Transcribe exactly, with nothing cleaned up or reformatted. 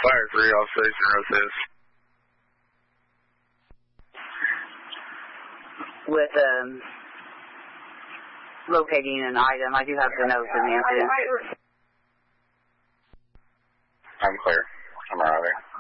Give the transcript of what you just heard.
Fire three, Officer zero six. With um, locating an item, I do have the notes in the incident. I'm clear. I'm arriving.